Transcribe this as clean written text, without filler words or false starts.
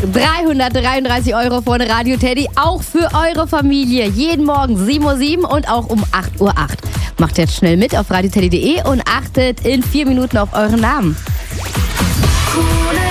333 € vorne Radio Teddy, auch für eure Familie. Jeden Morgen 7:07 Uhr und auch um 8:08 Uhr. Macht jetzt schnell mit auf radioteddy.de und achtet in 4 Minuten auf euren Namen. Coole